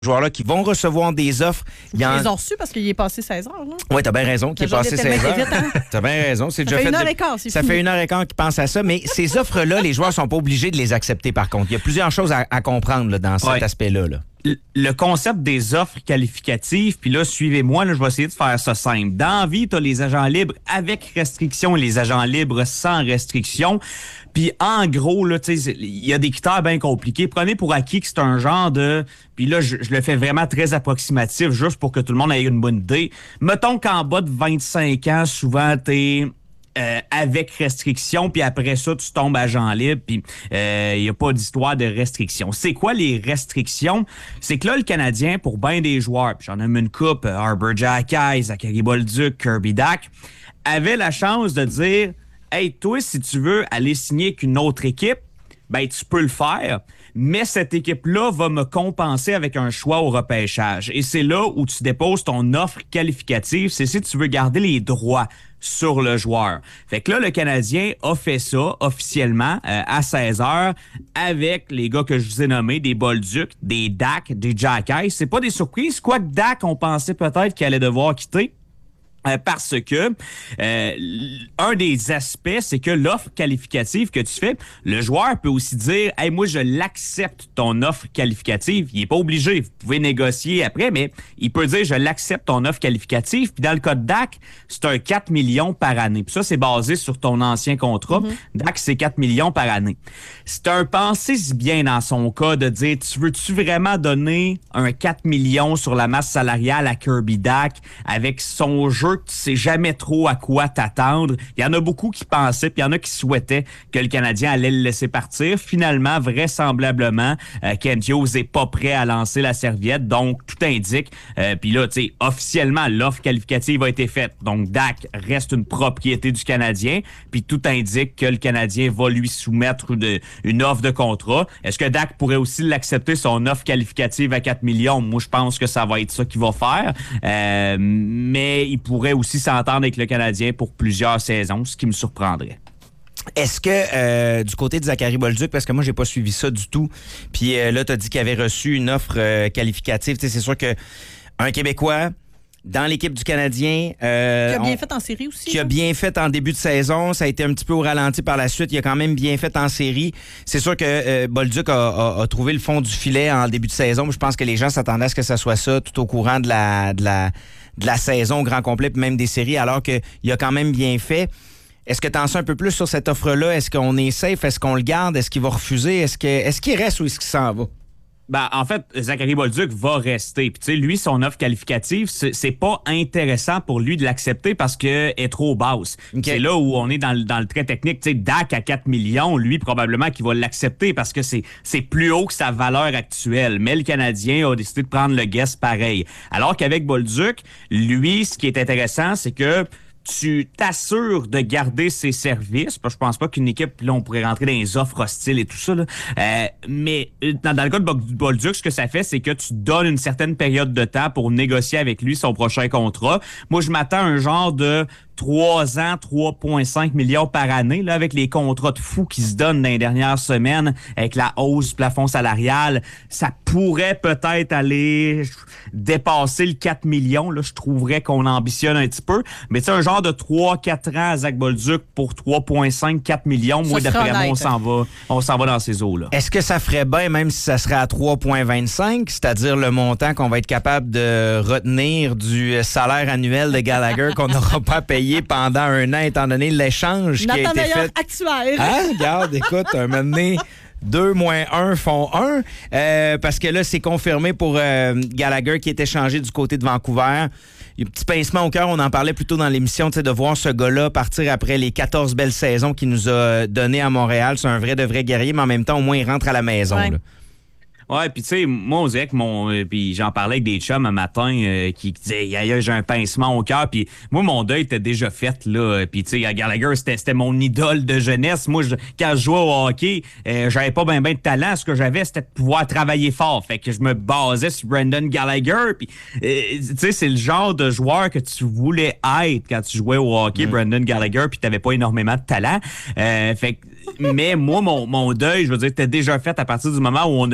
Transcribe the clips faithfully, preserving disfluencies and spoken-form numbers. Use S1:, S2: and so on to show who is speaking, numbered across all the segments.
S1: joueurs-là qui vont recevoir des offres.
S2: Ils en... les ont reçus parce qu'il est passé seize heures.
S1: Oui, t'as bien raison, qu'il est passé seize heures.
S2: Hein?
S1: T'as bien raison. C'est
S2: ça
S1: déjà
S2: fait une
S1: fait
S2: heure
S1: de...
S2: et quart, c'est
S1: Ça
S2: fini.
S1: fait une heure et quart qu'ils pensent à ça, mais ces offres-là, les joueurs sont pas obligés de les accepter par contre. Il y a plusieurs choses à, à comprendre là, dans cet
S3: ouais.
S1: aspect-là. Là.
S3: Le concept des offres qualificatives, puis là, suivez-moi, là, je vais essayer de faire ça simple. Dans la vie, tu as les agents libres avec restriction et les agents libres sans restriction. Puis en gros, là, tu sais, il y a des critères bien compliqués. Prenez pour acquis que c'est un genre de... Puis là, je, je le fais vraiment très approximatif, juste pour que tout le monde ait une bonne idée. Mettons qu'en bas de vingt-cinq ans, souvent, t'es... Euh, avec restriction, puis après ça, tu tombes agent libre, puis il euh, n'y a pas d'histoire de restriction. C'est quoi les restrictions? C'est que là, le Canadien, pour bien des joueurs, puis j'en ai mis une coupe, euh, Arber Xhekaj, Zachary Bolduc, Kirby Dach, avait la chance de dire « Hey, toi, si tu veux aller signer avec une autre équipe, ben tu peux le faire, mais cette équipe-là va me compenser avec un choix au repêchage. » Et c'est là où tu déposes ton offre qualificative, c'est si tu veux garder les droits sur le joueur. Fait que là, le Canadien a fait ça officiellement euh, à seize heures avec les gars que je vous ai nommés, des Bolduc, des Dach, des Xhekaj. C'est pas des surprises, quoique Dach, on pensait peut-être qu'il allait devoir quitter. Euh, parce que euh, un des aspects, c'est que l'offre qualificative que tu fais, le joueur peut aussi dire « Hey, moi, je l'accepte, ton offre qualificative. » Il est pas obligé. Vous pouvez négocier après, mais il peut dire « Je l'accepte, ton offre qualificative. » Puis dans le cas de Dach, c'est un quatre millions par année. Puis ça, c'est basé sur ton ancien contrat. Mm-hmm. Dach, c'est quatre millions par année. C'est un pensée si bien dans son cas de dire « Tu veux-tu vraiment donner un quatre millions sur la masse salariale à Kirby Dach avec son jeu que tu sais jamais trop à quoi t'attendre. » Il y en a beaucoup qui pensaient, puis il y en a qui souhaitaient que le Canadien allait le laisser partir. Finalement, vraisemblablement, euh, Kent Hughes est pas prêt à lancer la serviette, donc tout indique. Euh, puis là, tu sais, officiellement, l'offre qualificative a été faite. Donc, Dach reste une propriété du Canadien, puis tout indique que le Canadien va lui soumettre de, une offre de contrat. Est-ce que Dach pourrait aussi l'accepter, son offre qualificative à quatre millions? Moi, je pense que ça va être ça qu'il va faire. Euh, mais il pourrait aussi s'entendre avec le Canadien pour plusieurs saisons, ce qui me surprendrait.
S1: Est-ce que euh, du côté de Zachary Bolduc, parce que moi, j'ai pas suivi ça du tout, puis euh, là, tu as dit qu'il avait reçu une offre euh, qualificative. Tu sais, c'est sûr que un Québécois dans l'équipe du Canadien... Euh,
S2: qui a bien
S1: on,
S2: fait en série aussi.
S1: Qui
S2: là.
S1: a bien fait en début de saison. Ça a été un petit peu au ralenti par la suite. Il a quand même bien fait en série. C'est sûr que euh, Bolduc a, a, a trouvé le fond du filet en début de saison. Je pense que les gens s'attendaient à ce que ça soit ça tout au courant de la... De la de la saison au grand complet, puis même des séries, alors qu'il a quand même bien fait. Est-ce que tu en sais un peu plus sur cette offre-là? Est-ce qu'on est safe? Est-ce qu'on le garde? Est-ce qu'il va refuser? Est-ce que est-ce qu'il reste ou est-ce qu'il s'en va?
S3: Ben, en fait, Zachary Bolduc va rester. Puis, tu sais, lui, son offre qualificative, c'est, c'est pas intéressant pour lui de l'accepter parce qu'elle est trop basse. Okay. C'est là où on est dans le, dans le trait technique. Tu sais, Dach à quatre millions, lui, probablement qu'il va l'accepter parce que c'est, c'est plus haut que sa valeur actuelle. Mais le Canadien a décidé de prendre le guess pareil. Alors qu'avec Bolduc, lui, ce qui est intéressant, c'est que tu t'assures de garder ses services. Je pense pas qu'une équipe, là, on pourrait rentrer dans les offres hostiles et tout ça, là. Euh, mais dans, dans le cas de Bolduc, ce que ça fait, c'est que tu donnes une certaine période de temps pour négocier avec lui son prochain contrat. Moi, je m'attends à un genre de trois ans, trois virgule cinq millions par année, là, avec les contrats de fous qui se donnent dans les dernières semaines, avec la hausse du plafond salarial. Ça pourrait peut-être aller dépasser le quatre millions. Là, je trouverais qu'on ambitionne un petit peu. Mais tu sais, un genre de trois quatre ans à Zach Bolduc pour trois virgule cinq quatre millions. Moi, d'après moi, on s'en va, on s'en va dans ces eaux-là.
S1: Est-ce que ça ferait bien, même si ça serait à trois virgule vingt-cinq, c'est-à-dire le montant qu'on va être capable de retenir du salaire annuel de Gallagher qu'on n'aura pas payé pendant un an, étant donné l'échange qui a été fait.
S2: Actuaire.
S1: Hein? Regarde, écoute, un moment donné, deux moins un font un. Euh, parce que là, c'est confirmé pour euh, Gallagher qui est échangé du côté de Vancouver. Il y a un petit pincement au cœur, on en parlait plus tôt dans l'émission, de voir ce gars-là partir après les quatorze belles saisons qu'il nous a données à Montréal. C'est un vrai de vrai guerrier, mais en même temps, au moins, il rentre à la maison.
S2: Ouais.
S1: Là.
S3: Ouais, puis tu sais, moi, on dirait que mon... Euh, puis j'en parlais avec des chums un matin euh, qui disaient « j'ai un pincement au cœur ». Puis moi, mon deuil était déjà fait, là. Puis tu sais, à Gallagher, c'était, c'était mon idole de jeunesse. Moi, je, quand je jouais au hockey, euh, j'avais pas ben ben de talent. Ce que j'avais, c'était de pouvoir travailler fort. Fait que je me basais sur Brendan Gallagher. Puis euh, tu sais, c'est le genre de joueur que tu voulais être quand tu jouais au hockey, mmh. Brendan Gallagher, puis t'avais pas énormément de talent. Euh, fait que mais moi, mon, mon deuil, je veux dire, était déjà fait à partir du moment où on a vidé les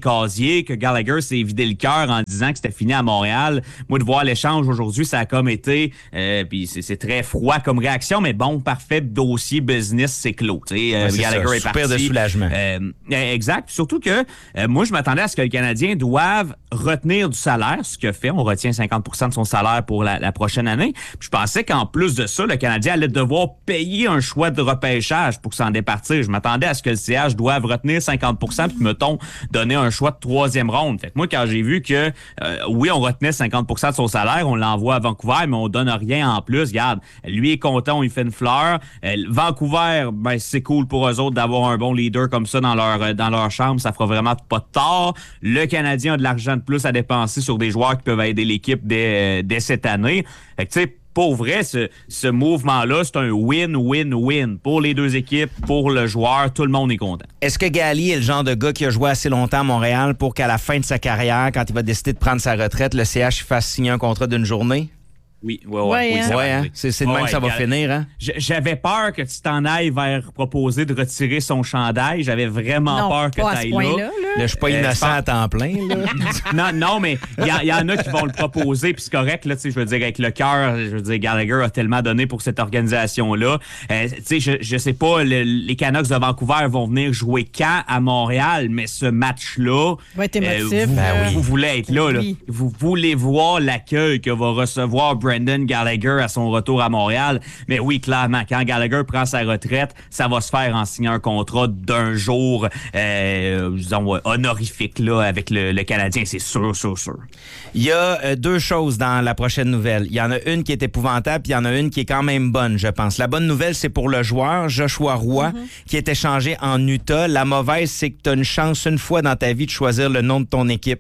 S3: casier, que Gallagher s'est vidé le cœur en disant que c'était fini à Montréal. Moi, de voir l'échange aujourd'hui, ça a comme été, euh, puis c'est, c'est très froid comme réaction, mais bon, parfait dossier business, c'est clos. Tu sais, euh,
S1: ouais,
S3: Gallagher
S1: ça,
S3: est parti.
S1: de soulagement.
S3: Euh, exact. Surtout que euh, moi, je m'attendais à ce que les Canadiens doivent retenir du salaire, ce qu'il a fait. On retient cinquante pour cent de son salaire pour la, la prochaine année. Puis je pensais qu'en plus de ça, le Canadien allait devoir payer un choix de repêchage pour s'en départir. Je m'attendais à ce que le C H doive retenir cinquante pour cent puis, mettons, donner un choix de troisième ronde. Fait que moi, quand j'ai vu que, euh, oui, on retenait cinquante pour cent de son salaire, on l'envoie à Vancouver, mais on donne rien en plus. Regarde, lui est content, on lui fait une fleur. Euh, Vancouver, ben c'est cool pour eux autres d'avoir un bon leader comme ça dans leur dans leur chambre. Ça fera vraiment pas de tort. Le Canadien a de l'argent de plus à dépenser sur des joueurs qui peuvent aider l'équipe dès, dès cette année. Fait que, tu sais, pour vrai, ce, ce mouvement-là, c'est un win-win-win pour les deux équipes, pour le joueur. Tout le monde est content.
S1: Est-ce que Gali est le genre de gars qui a joué assez longtemps à Montréal pour qu'à la fin de sa carrière, quand il va décider de prendre sa retraite, le C H fasse signer un contrat d'une journée?
S3: Oui, ouais, ouais,
S2: ouais,
S3: oui,
S2: hein?
S3: ça
S1: ouais,
S3: va,
S1: hein?
S3: oui.
S1: C'est, c'est de même
S3: ouais,
S1: que ça va
S3: ouais,
S1: finir, hein?
S3: J'avais peur que tu t'en ailles vers proposer de retirer son chandail. J'avais vraiment
S2: non,
S3: peur que tu ailles là.
S2: là.
S1: Là, je suis pas
S3: Euh,
S1: innocent
S3: pense...
S1: à temps plein, là.
S3: non, non, mais il y, y en a qui vont le proposer, puis c'est correct, là, tu sais, je veux dire, avec le cœur, je veux dire, Gallagher a tellement donné pour cette organisation-là. Euh, tu sais, je, je sais pas, le, les Canucks de Vancouver vont venir jouer quand à Montréal, mais ce match-là,
S2: va être émotif.
S3: euh, vous,
S1: ben oui.
S3: vous voulez être là, là.
S2: Oui.
S3: Vous voulez voir l'accueil que va recevoir Brendan Gallagher à son retour à Montréal. Mais oui, clairement, quand Gallagher prend sa retraite, ça va se faire en signant un contrat d'un jour, euh, disons, honorifique là, avec le, le Canadien, c'est sûr, sûr, sûr.
S1: Il y a euh, deux choses dans la prochaine nouvelle. Il y en a une qui est épouvantable, puis il y en a une qui est quand même bonne, je pense. La bonne nouvelle, c'est pour le joueur, Joshua Roy, mm-hmm. qui est échangé en Utah. La mauvaise, c'est que tu as une chance une fois dans ta vie de choisir le nom de ton équipe.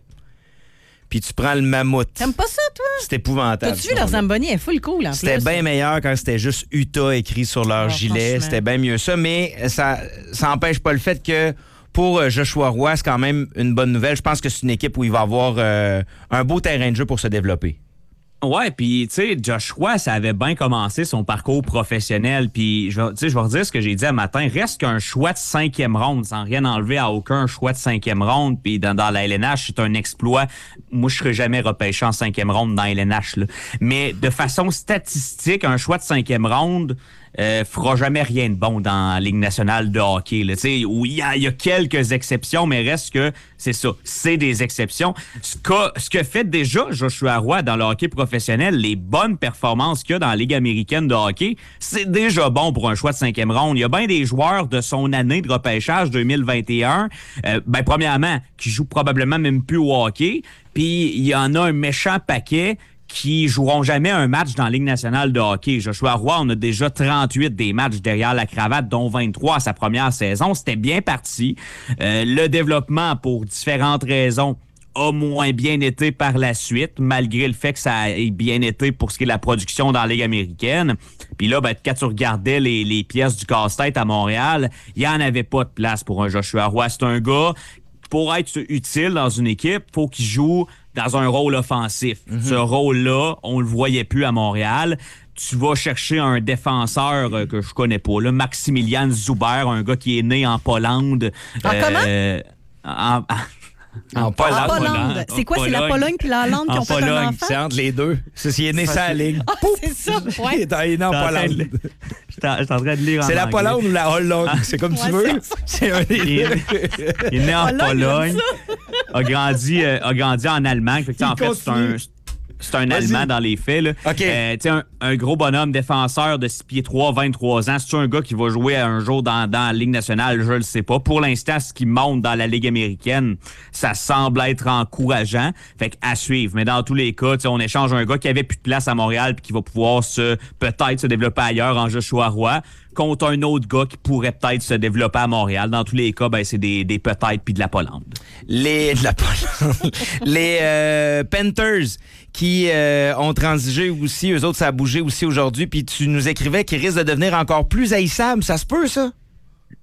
S1: Puis tu prends le mammouth.
S2: T'aimes pas ça, toi?
S1: C'est épouvantable.
S2: T'as-tu vu leur Zamboni? Elle est full cool, en
S1: C'était
S2: plus.
S1: bien meilleur quand c'était juste Utah écrit sur leur
S2: oh,
S1: gilet. C'était bien mieux ça. Mais ça ça empêche pas le fait que pour Joshua Roy, c'est quand même une bonne nouvelle. Je pense que c'est une équipe où il va avoir euh, un beau terrain de jeu pour se développer.
S3: Ouais, puis tu sais, Joshua, ça avait bien commencé son parcours professionnel. Puis je vais, tu sais, je vais redire ce que j'ai dit un matin. Reste qu'un choix de cinquième ronde, sans rien enlever à aucun choix de cinquième ronde. Puis dans, dans la L N H, c'est un exploit. Moi, je serais jamais repêché en cinquième ronde dans la L N H. Là. Mais de façon statistique, un choix de cinquième ronde euh, fera jamais rien de bon dans la Ligue nationale de hockey. Là, où il y a, y a quelques exceptions, mais reste que c'est ça, c'est des exceptions. Ce que, ce que fait déjà Joshua Roy dans le hockey professionnel, les bonnes performances qu'il y a dans la Ligue américaine de hockey, c'est déjà bon pour un choix de cinquième ronde. Il y a bien des joueurs de son année de repêchage deux mille vingt et un, euh, ben premièrement, qui jouent probablement même plus au hockey, puis il y en a un méchant paquet qui joueront jamais un match dans la Ligue nationale de hockey. Joshua Roy, on a déjà trente-huit des matchs derrière la cravate, dont vingt-trois à sa première saison. C'était bien parti. Euh, le développement, pour différentes raisons, a moins bien été par la suite, malgré le fait que ça ait bien été pour ce qui est de la production dans la Ligue américaine. Puis là, ben, quand tu regardais les, les pièces du casse-tête à Montréal, il n'y en avait pas de place pour un Joshua Roy. C'est un gars, pour être utile dans une équipe, faut qu'il joue dans un rôle offensif. Mm-hmm. Ce rôle-là, on le voyait plus à Montréal. Tu vas chercher un défenseur euh, que je connais pas, là, Maximilian Zuber, un gars qui est né en Pologne.
S2: En
S3: euh, comment? En, en,
S1: En Pologne.
S2: En Pologne. C'est quoi, c'est la Pologne puis la Hollande qui ont fait un enfant?
S1: C'est entre les deux. C'est s'il est né ça à la ligue.
S2: Ah, c'est ça, ouais.
S1: Il est né en Pologne.
S3: Je suis en train de lire en
S1: C'est la
S3: anglais.
S1: Pologne ou la Hollande? Ah, c'est comme
S2: ouais,
S1: tu veux.
S2: C'est,
S1: c'est un des
S3: il, est, il est né en Pologne, a grandi, euh, a grandi en Allemagne. Fait que, en fait, c'est un... C'est un
S1: Vas-y.
S3: Allemand dans les faits. Là.
S1: Okay.
S3: Euh, un, un gros bonhomme défenseur de six pieds trois, vingt-trois ans. C'est un gars qui va jouer un jour dans, dans la Ligue nationale? Je le sais pas. Pour l'instant, ce qui monte dans la Ligue américaine, ça semble être encourageant. Fait qu'à suivre. Mais dans tous les cas, on échange un gars qui avait plus de place à Montréal puis qui va pouvoir se peut-être se développer ailleurs en Joshua Roy contre un autre gars qui pourrait peut-être se développer à Montréal. Dans tous les cas, ben, c'est des, des peut-être puis de la Pologne.
S1: Les, de la Pologne. Les euh, Panthers qui euh, ont transigé aussi, eux autres, ça a bougé aussi aujourd'hui, puis tu nous écrivais qu'ils risquent de devenir encore plus haïssables. Ça se peut, ça?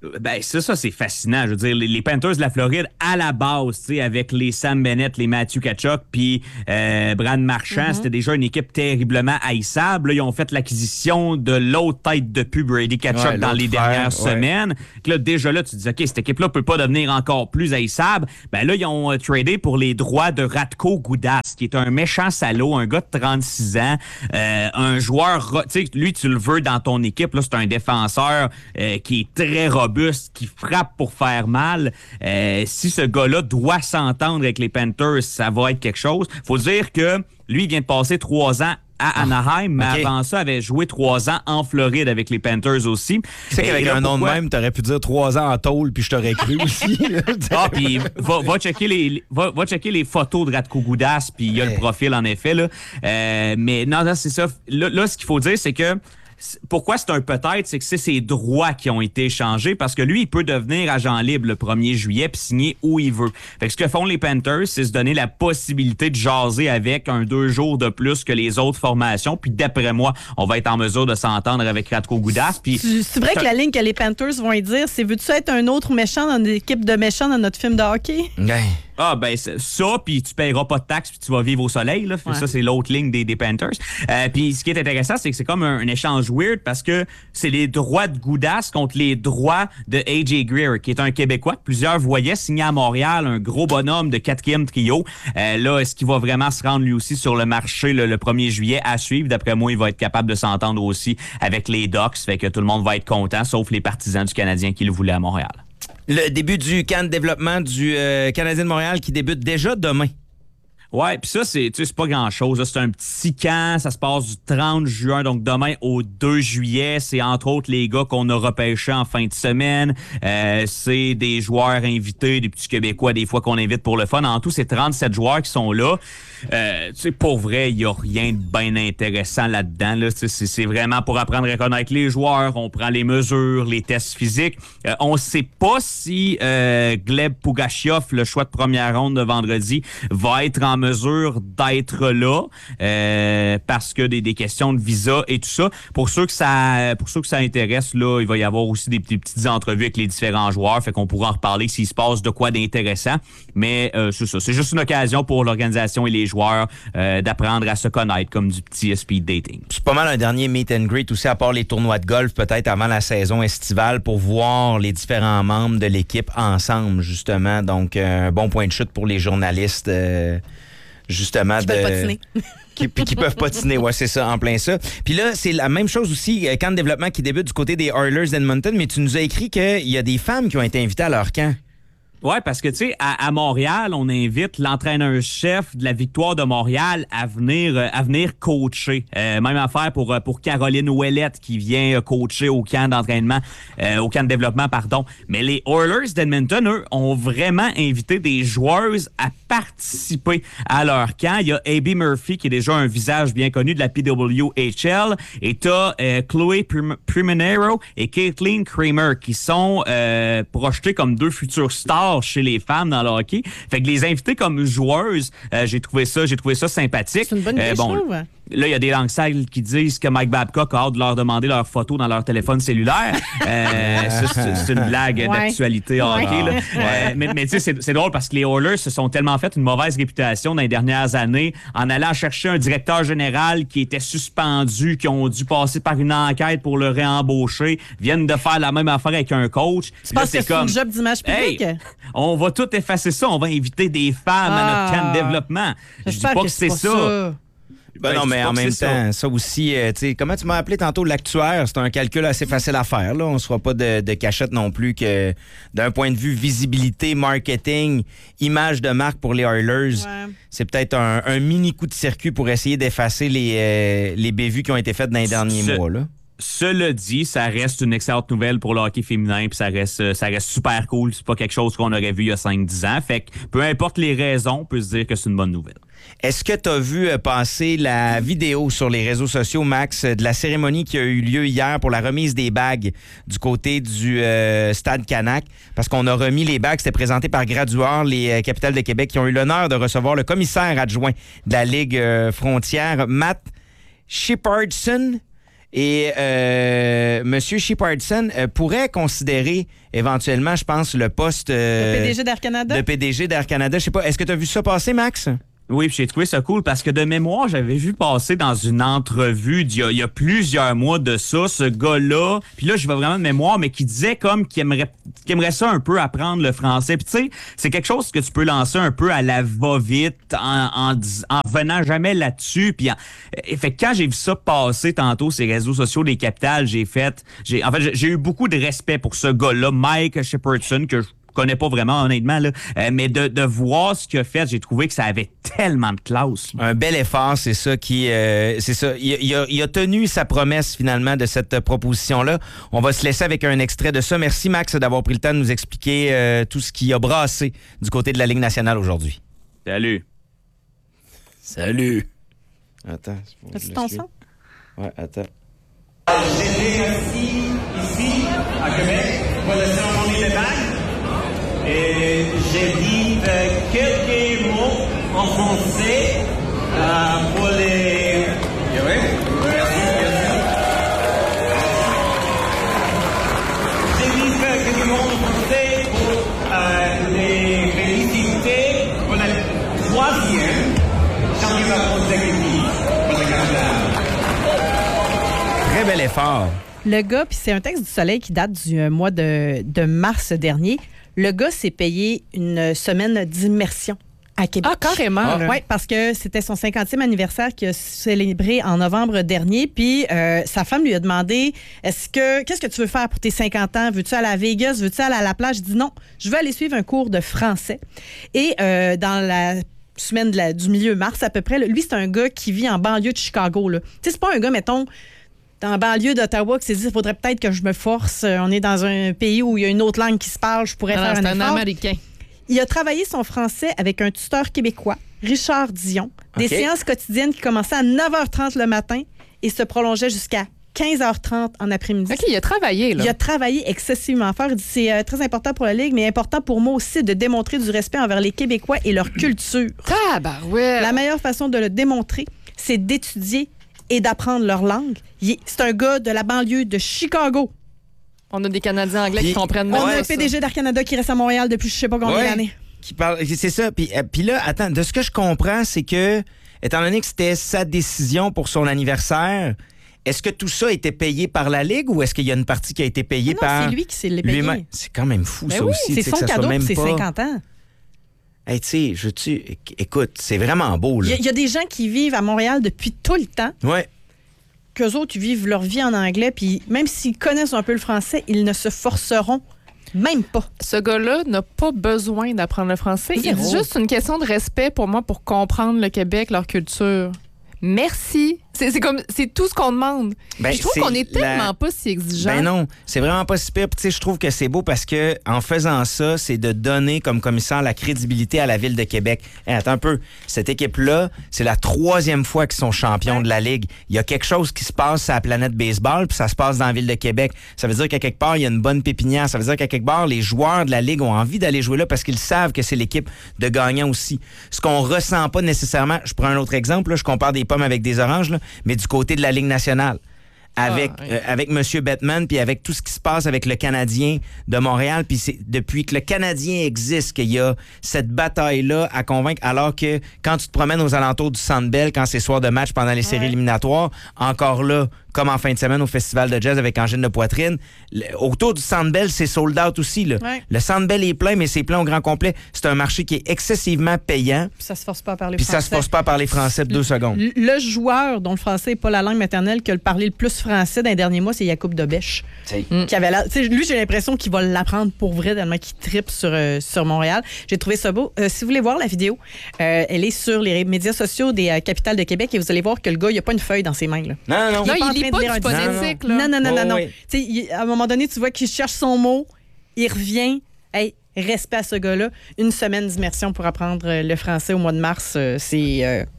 S3: Ben, ça, ça, c'est fascinant. Je veux dire, les, les Panthers de la Floride, à la base, tu sais, avec les Sam Bennett, les Matthew Tkachuk, puis euh, Brad Marchand, mm-hmm. c'était déjà une équipe terriblement haïssable. Là, ils ont fait l'acquisition de l'autre tête de pub, Brady Tkachuk, ouais, dans les frère, dernières ouais. semaines. Là, déjà là, tu te dis, OK, cette équipe-là peut pas devenir encore plus haïssable. Ben là, ils ont euh, tradé pour les droits de Radko Gudas, qui est un méchant salaud, un gars de trente-six ans, euh, un joueur, tu sais, lui, tu le veux dans ton équipe. Là, c'est un défenseur euh, qui est très robuste, qui frappe pour faire mal. Euh, si ce gars-là doit s'entendre avec les Panthers, ça va être quelque chose. Faut dire que lui, il vient de passer trois ans à Anaheim, mais okay. avant ça, avait joué trois ans en Floride avec les Panthers aussi.
S1: Tu sais qu'avec un nom de même, t'aurais pu dire trois ans en tôle, puis je t'aurais cru aussi.
S3: Ah, puis va, va, checker les, va, va checker les photos de Radko Gudas, puis il y a hey. le profil, en effet. Là. Euh, mais non, non c'est ça. Là, là, ce qu'il faut dire, c'est que pourquoi c'est un peut-être, c'est que c'est ses droits qui ont été échangés parce que lui, il peut devenir agent libre le premier juillet puis signer où il veut. Fait que ce que font les Panthers, c'est se donner la possibilité de jaser avec un deux jours de plus que les autres formations. Puis d'après moi, on va être en mesure de s'entendre avec Radko Gudas. Puis
S2: c'est vrai que la ligne que les Panthers vont y dire, c'est veux-tu être un autre méchant dans une équipe de méchants dans notre film de hockey?
S1: Ouais.
S3: Ah, ben, ça, puis tu paieras pas de taxes, puis tu vas vivre au soleil, là. Ouais. Ça, c'est l'autre ligne des, des Panthers. Euh, puis ce qui est intéressant, c'est que c'est comme un, un échange weird parce que c'est les droits de Gudas contre les droits de A J Greer, qui est un Québécois que plusieurs voyaient signer à Montréal, un gros bonhomme de quatrième trio. Euh, là, est-ce qu'il va vraiment se rendre lui aussi sur le marché le, le premier juillet à suivre? D'après moi, il va être capable de s'entendre aussi avec les Ducks, fait que tout le monde va être content, sauf les partisans du Canadien qui le voulaient à Montréal.
S1: Le début du camp de développement du euh, Canadien de Montréal qui débute déjà demain.
S3: Ouais, puis ça, c'est, tu sais, c'est pas grand-chose. Là. C'est un petit camp, ça se passe du trente juin, donc demain au deux juillet. C'est entre autres les gars qu'on a repêchés en fin de semaine. Euh, c'est des joueurs invités, des petits Québécois, des fois qu'on invite pour le fun. En tout, c'est trente-sept joueurs qui sont là. Euh, tu sais, pour vrai, il y a rien de bien intéressant là-dedans. Là. C'est, c'est vraiment pour apprendre à reconnaître les joueurs. On prend les mesures, les tests physiques. Euh, on sait pas si euh, Gleb Pugachev, le choix de première ronde de vendredi, va être en mesure d'être là euh, parce que des, des questions de visa et tout ça. Pour ceux que ça pour ceux que ça intéresse, là, il va y avoir aussi des, des petites entrevues avec les différents joueurs, fait qu'on pourra en reparler s'il se passe de quoi d'intéressant. Mais euh, c'est ça, c'est juste une occasion pour l'organisation et les joueurs euh, d'apprendre à se connaître comme du petit speed dating.
S1: C'est pas mal un dernier meet and greet aussi, à part les tournois de golf, peut-être avant la saison estivale, pour voir les différents membres de l'équipe ensemble, justement. Donc, euh, un bon point de chute pour les journalistes. Euh, Justement,
S2: qui
S1: de...
S2: peuvent patiner.
S1: qui, qui peuvent patiner, ouais, c'est ça, en plein ça. Puis là, c'est la même chose aussi, camp de développement qui débute du côté des Oilers d'Edmonton, mais tu nous as écrit qu'il y a des femmes qui ont été invitées à leur camp.
S3: Ouais, parce que, tu sais, à, à Montréal, on invite l'entraîneur-chef de la Victoire de Montréal à venir euh, à venir coacher. Euh, même affaire pour pour Caroline Ouellette qui vient coacher au camp d'entraînement, euh, au camp de développement, pardon. Mais les Oilers d'Edmonton, eux, ont vraiment invité des joueuses à participer à leur camp. Il y a Abby Murphy, qui est déjà un visage bien connu de la P W H L, et t'as euh, Chloé Prim- Priminero et Caitlin Kramer, qui sont euh, projetés comme deux futurs stars chez les femmes dans le hockey. Fait que les inviter comme joueuses, euh, j'ai trouvé ça, j'ai trouvé ça sympathique.
S2: C'est une bonne idée, euh, bon, je trouve.
S3: Là, il y a des langues sales qui disent que Mike Babcock a hâte de leur demander leurs photos dans leur téléphone cellulaire. Euh, ça, c'est, c'est une blague ouais. d'actualité hockey. Ouais. Là. Euh, mais mais tu sais, c'est, c'est drôle parce que les Oilers se sont tellement fait une mauvaise réputation dans les dernières années en allant chercher un directeur général qui était suspendu, qui ont dû passer par une enquête pour le réembaucher, viennent de faire la même affaire avec un coach.
S2: Tu penses que c'est comme, une job d'image publique?
S3: Hey, on va tout effacer ça. On va inviter des femmes ah. à notre camp de développement. Je dis pas que, que c'est, c'est pas ça. ça.
S1: Ben non, mais en même temps, ça, ça aussi, euh, tu sais, comment tu m'as appelé tantôt l'actuaire? C'est un calcul assez facile à faire, là. On ne se fera pas de, de cachette non plus que d'un point de vue visibilité, marketing, image de marque pour les Oilers, ouais. c'est peut-être un, un mini coup de circuit pour essayer d'effacer les, euh, les bévues qui ont été faites dans les derniers
S3: Ce...
S1: mois, là.
S3: Cela dit, ça reste une excellente nouvelle pour le hockey féminin, puis ça reste, ça reste super cool. C'est pas quelque chose qu'on aurait vu il y a cinq dix ans. Fait que peu importe les raisons, on peut se dire que c'est une bonne nouvelle.
S1: Est-ce que tu as vu passer la vidéo sur les réseaux sociaux, Max, de la cérémonie qui a eu lieu hier pour la remise des bagues du côté du euh, Stade Canac? Parce qu'on a remis les bagues, c'était présenté par Graduard, les euh, Capitales de Québec, qui ont eu l'honneur de recevoir le commissaire adjoint de la Ligue euh, frontière, Matt Shepardson. Et euh, M. Shepardson euh, pourrait considérer éventuellement, je pense, le poste euh,
S2: Le P D G d'Air Canada.
S1: de P D G d'Air Canada. Je sais pas, est-ce que tu as vu ça passer, Max?
S3: Oui, puis j'ai trouvé ça cool parce que de mémoire, j'avais vu passer dans une entrevue d'il y a, il y a plusieurs mois de ça, ce gars-là, puis là, je vais vraiment de mémoire, mais qui disait comme qu'il aimerait, qu'il aimerait ça un peu apprendre le français. Puis tu sais, c'est quelque chose que tu peux lancer un peu à la va-vite en, en, en venant jamais là-dessus. Puis en, et fait que quand j'ai vu ça passer tantôt sur les réseaux sociaux des capitales, j'ai fait, j'ai, en fait, j'ai, j'ai eu beaucoup de respect pour ce gars-là, Mike Shepardson, que je connais pas vraiment, honnêtement, là. Euh, mais de, de voir ce qu'il a fait, j'ai trouvé que ça avait tellement de classe.
S1: Un bel effort, c'est ça qui... Euh, c'est ça. Il, il, a, il a tenu sa promesse, finalement, de cette proposition-là. On va se laisser avec un extrait de ça. Merci, Max, d'avoir pris le temps de nous expliquer euh, tout ce qui a brassé du côté de la Ligue nationale aujourd'hui.
S3: Salut.
S1: Salut. Attends.
S2: As-tu ton son?
S1: Ouais, attends.
S4: J'étais assis ici, à Québec, pour la cérémonie des bagues. Et j'ai dit euh, quelques mots en français euh, pour les... Oui, merci, merci. J'ai dit quelques mots en français pour euh, les féliciter pour la troisième championnat consécutif pour le Canada.
S1: Très bel effort.
S2: Le gars, puis c'est un texte du Soleil qui date du euh, mois de, de mars dernier. Le gars s'est payé une semaine d'immersion à Québec.
S5: Ah, carrément.
S2: Oui, parce que c'était son cinquantième anniversaire qu'il a célébré en novembre dernier. Puis euh, sa femme lui a demandé, est-ce que qu'est-ce que tu veux faire pour tes cinquante ans? Veux-tu aller à Vegas? Veux-tu aller à la plage? Il dit non, je veux aller suivre un cours de français. Et euh, dans la semaine de la, du milieu mars à peu près, là, lui, c'est un gars qui vit en banlieue de Chicago. Tu sais, c'est pas un gars, mettons, dans la banlieue d'Ottawa qui s'est dit, il faudrait peut-être que je me force. On est dans un pays où il y a une autre langue qui se parle, je pourrais
S5: Alors,
S2: faire un
S5: c'est
S2: effort.
S5: un Américain.
S2: Il a travaillé son français avec un tuteur québécois, Richard Dion. Des
S1: OK.
S2: séances quotidiennes qui commençaient à neuf heures trente le matin et se prolongeaient jusqu'à quinze heures trente en après-midi.
S5: OK, il a travaillé, là.
S2: Il a travaillé excessivement fort. Il dit c'est euh, très important pour la Ligue, mais important pour moi aussi de démontrer du respect envers les Québécois et leur culture.
S5: Ah, bah ouais.
S2: La meilleure façon de le démontrer, c'est d'étudier et d'apprendre leur langue. Il est- C'est un gars de la banlieue de Chicago.
S5: On a des Canadiens anglais
S1: Puis-
S5: qui comprennent
S2: On
S5: même
S2: a
S5: pas
S2: un P D G d'Air Canada qui reste à Montréal depuis je sais pas combien
S1: Ouais.
S2: d'années.
S1: Qui parle, c'est ça. Puis, euh, puis là, attends, de ce que je comprends, c'est que, étant donné que c'était sa décision pour son anniversaire, est-ce que tout ça était payé par la Ligue ou est-ce qu'il y a une partie qui a été payée
S2: Non,
S1: par
S2: c'est lui qui s'est les payé.
S1: lui-même? C'est quand même fou,
S2: Ben
S1: ça
S2: oui,
S1: aussi.
S2: c'est
S1: tu sais,
S2: son
S1: que ça soit
S2: cadeau
S1: même
S2: pour ses
S1: pas-
S2: cinquante ans.
S1: Hey, tu sais, je tu éc- écoute, c'est vraiment beau,
S2: Il
S1: là.
S2: y, a- il y a des gens qui vivent à Montréal depuis tout le temps,
S1: Ouais.
S2: qu'eux autres, ils vivent leur vie en anglais, puis même s'ils connaissent un peu le français, ils ne se forceront même pas.
S5: Ce gars-là n'a pas besoin d'apprendre le français. Il
S2: Zéro.
S5: dit juste une question de respect pour moi pour comprendre le Québec, leur culture. Merci. C'est c'est comme c'est tout ce qu'on demande.
S1: Ben,
S5: Puis je trouve
S1: c'est
S5: qu'on est tellement
S1: la-
S5: pas si exigeant.
S1: Ben non, c'est vraiment pas si pire. Puis tu sais, je trouve que c'est beau parce que en faisant ça, c'est de donner comme commissaire la crédibilité à la ville de Québec. Hey, attends un peu, cette équipe-là, c'est la troisième fois qu'ils sont champions de la Ligue. Il y a quelque chose qui se passe sur la planète baseball, puis ça se passe dans la ville de Québec. Ça veut dire qu'à quelque part, il y a une bonne pépinière. Ça veut dire qu'à quelque part, les joueurs de la Ligue ont envie d'aller jouer là parce qu'ils savent que c'est l'équipe de gagnants aussi. Ce qu'on ressent pas nécessairement, je prends un autre exemple, là, je compare des pommes avec des oranges, là, mais du côté de la Ligue nationale. Avec,
S5: Ah, oui.
S1: euh, avec M. Bettman, puis avec tout ce qui se passe avec le Canadien de Montréal, puis c'est depuis que le Canadien existe qu'il y a cette bataille-là à convaincre, alors que quand tu te promènes aux alentours du Centre Bell, quand c'est soir de match pendant les séries éliminatoires, encore là, comme en fin de semaine au Festival de Jazz avec Angine de Poitrine, le- autour du Centre Bell, c'est sold out aussi. Là.
S2: Ouais.
S1: Le Centre Bell est plein, mais c'est plein au grand complet. C'est un marché qui est excessivement payant,
S2: Puis ça se force pas à parler
S1: puis ça
S2: français.
S1: se force pas à parler français de deux secondes.
S2: Le- Le joueur dont le français n'est pas la langue maternelle qui a le parlé le plus français dans les derniers mois, c'est Yacoub Dobèche.
S1: T'sais.
S2: Qui avait la- tu sais, lui, j'ai l'impression qu'il va l'apprendre pour vrai, tellement qu'il tripe sur, euh, sur Montréal. J'ai trouvé ça beau. Euh, si vous voulez voir la vidéo, euh, elle est sur les médias sociaux des euh, capitales de Québec et vous allez voir que le gars, il a pas une feuille dans ses mains. Là.
S1: Non, non,
S5: Non,
S2: pas en
S5: il
S2: train
S5: lit
S2: de
S5: pas
S2: lire un
S5: du
S2: discours.
S5: phonétique, là.
S2: Non, non, non,
S1: Oh,
S2: non, non.
S1: oui.
S2: Tu sais, il- à un moment donné, tu vois qu'il cherche son mot, il revient. Hey, respect à ce gars-là. Une semaine d'immersion pour apprendre euh, le français au mois de mars, euh, c'est euh,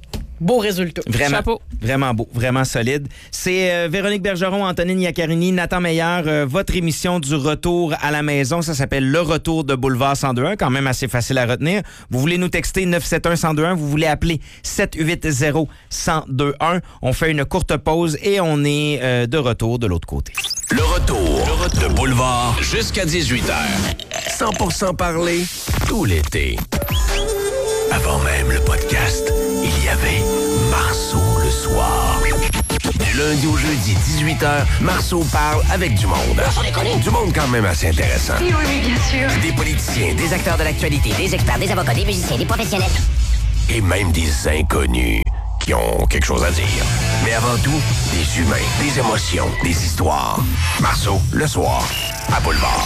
S2: Beau résultat.
S1: Vraiment,
S5: Chapeau.
S1: vraiment beau, vraiment solide. C'est euh, Véronique Bergeron, Antonine Iaccarini, Nathan Meyer, euh, votre émission du retour à la maison. Ça s'appelle Le Retour de Boulevard cent deux un, quand même assez facile à retenir. Vous voulez nous texter neuf sept un, un zéro deux un, vous voulez appeler sept huit zéro, un zéro deux un. On fait une courte pause et on est euh, de retour de l'autre côté.
S6: Le retour, Le retour de Boulevard jusqu'à dix-huit heures. cent pour cent parler tout l'été. Avant même le podcast, il y avait Marceau le soir. Du lundi au jeudi, dix-huit heures, Marceau parle avec du monde. Du monde quand même assez intéressant.
S7: Oui, oui, bien sûr.
S6: Des politiciens, des acteurs de l'actualité,
S7: Des experts, des avocats, des musiciens, des professionnels.
S6: et même des inconnus qui ont quelque chose à dire. Mais avant tout, des humains, des émotions, des histoires. Marceau, le soir, à Boulevard.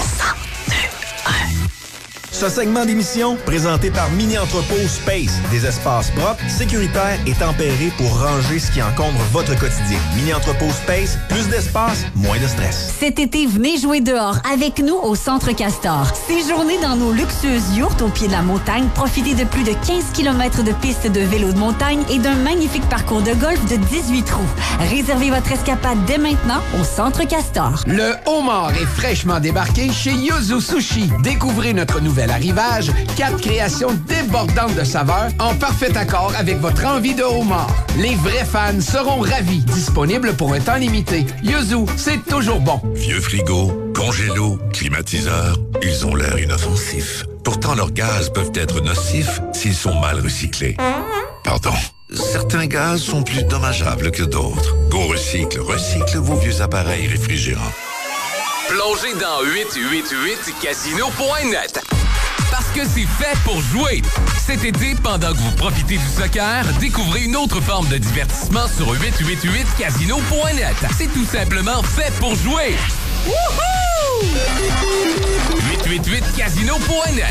S8: Ce segment d'émission, présenté par Mini Entrepôt Space, des espaces propres, sécuritaires et tempérés pour ranger ce qui encombre votre quotidien. Mini Entrepôt Space, plus d'espace, moins de stress.
S9: Cet été, venez jouer dehors avec nous au Centre Castor. Séjournez dans nos luxueuses yourtes au pied de la montagne, profitez de plus de quinze kilomètres de pistes de vélo de montagne et d'un magnifique parcours de golf de dix-huit trous. Réservez votre escapade dès maintenant au Centre Castor.
S10: Le homard est fraîchement débarqué chez Yuzu Sushi. Découvrez notre nouvel arrivage, quatre créations débordantes de saveurs en parfait accord avec votre envie de homard. Les vrais fans seront ravis. Disponible pour un temps limité. Yuzu, c'est toujours bon.
S11: Vieux frigo, congélo, climatiseur, ils ont l'air inoffensifs. Pourtant, leurs gaz peuvent être nocifs s'ils sont mal recyclés. Pardon. Certains gaz sont plus dommageables que d'autres. Go Recycle, recycle vos vieux appareils réfrigérants.
S12: Plongez dans huit huit huit casino point net. Parce que c'est fait pour jouer. Cet été, pendant que vous profitez du soccer, découvrez une autre forme de divertissement sur huit huit huit casino point net. C'est tout simplement fait pour jouer. Wouhou! huit huit huit casino point net.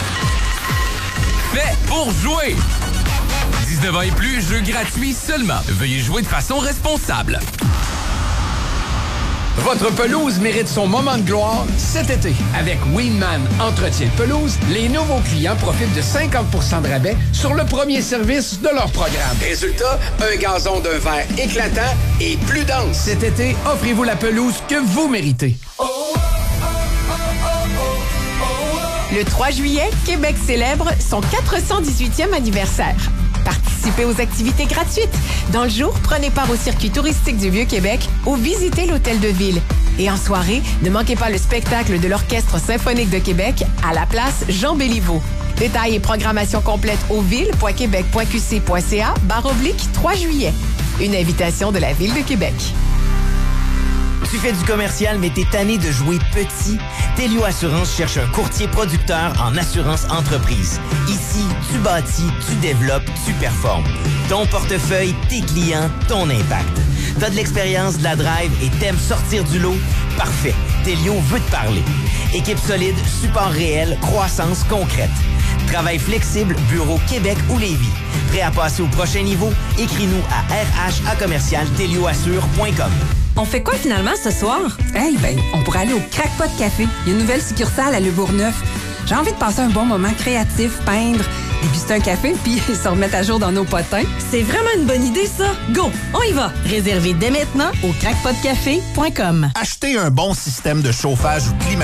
S12: Fait pour jouer. dix-neuf ans et plus, jeu gratuit seulement. Veuillez jouer de façon responsable.
S10: Votre pelouse mérite son moment de gloire cet été. Avec Winman Entretien de pelouse, les nouveaux clients profitent de cinquante pour cent de rabais sur le premier service de leur programme. Résultat, un gazon d'un vert éclatant et plus dense. Cet été, offrez-vous la pelouse que vous méritez.
S13: Le trois juillet, Québec célèbre son quatre cent dix-huitième anniversaire. Participez aux activités gratuites. Dans le jour, prenez part au circuit touristique du Vieux-Québec ou visitez l'Hôtel de Ville. Et en soirée, ne manquez pas le spectacle de l'Orchestre symphonique de Québec à la place Jean Béliveau. Détails et programmation complète au ville point québec point q c point c a barre oblique trois juillet. Une invitation de la Ville de Québec.
S1: Tu fais du commercial, mais t'es tanné de jouer petit? Telio Assurance cherche un courtier producteur en assurance entreprise. Ici, tu bâtis, tu développes, tu performes. Ton portefeuille, tes clients, ton impact. T'as de l'expérience, de la drive et t'aimes sortir du lot? Parfait. Telio veut te parler. Équipe solide, support réel, croissance concrète. Travail flexible, bureau Québec ou Lévis. Prêt à passer au prochain niveau? Écris-nous à r h a commercial telio assure point com.
S14: On fait quoi finalement ce soir? Eh hey, ben, on pourrait aller au Crackpot Café. Il y a une nouvelle succursale à Le Bourgneuf. J'ai envie de passer un bon moment créatif, peindre, déguster un café, puis se remettre à jour dans nos potins.
S2: C'est vraiment une bonne idée, ça. Go, on y va. Réservez dès maintenant au crackpot café point com.
S8: Achetez un bon système de chauffage ou climatisation